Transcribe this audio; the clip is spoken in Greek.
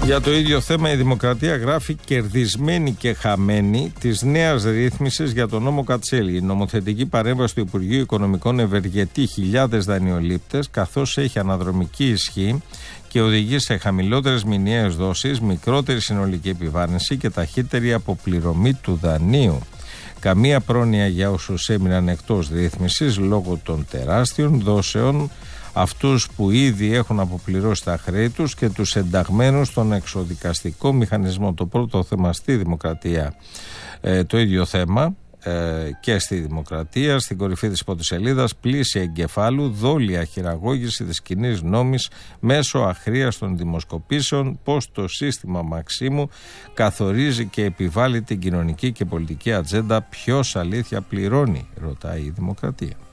Για το ίδιο θέμα η Δημοκρατία γράφει κερδισμένη και χαμένη της νέας ρύθμισης για τον νόμο Κατσέλη. Η νομοθετική παρέμβαση του Υπουργείου Οικονομικών ευεργετεί χιλιάδες δανειολήπτες, καθώς έχει αναδρομική ισχύ και οδηγεί σε χαμηλότερες μηνιαίες δόσεις, μικρότερη συνολική επιβάρυνση και ταχύτερη αποπληρωμή του δανείου. Καμία πρόνοια για όσους έμειναν εκτός ρύθμισης λόγω των τεράστιων δόσεων, αυτούς που ήδη έχουν αποπληρώσει τα χρέη τους και τους ενταγμένους στον εξοδικαστικό μηχανισμό. Το πρώτο θέμα στη Δημοκρατία, το ίδιο θέμα και στη Δημοκρατία, στην κορυφή της πρωτοσελίδας, πλήση εγκεφάλου, δόλια χειραγώγηση της κοινής νόμης μέσω αχρίαστων δημοσκοπήσεων, πως το σύστημα Μαξίμου καθορίζει και επιβάλλει την κοινωνική και πολιτική ατζέντα. Ποιος αλήθεια πληρώνει, ρωτάει η Δημοκρατία.